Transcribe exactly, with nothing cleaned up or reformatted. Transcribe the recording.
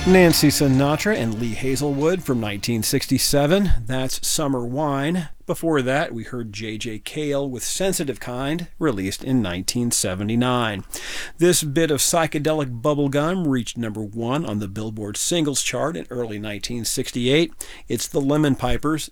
Nancy Sinatra and Lee Hazelwood from nineteen sixty-seven. That's Summer Wine. Before that, we heard J J. Cale with Sensitive Kind, released in nineteen seventy-nine. This bit of psychedelic bubblegum reached number one on the Billboard Singles Chart in early nineteen sixty-eight. It's the Lemon Pipers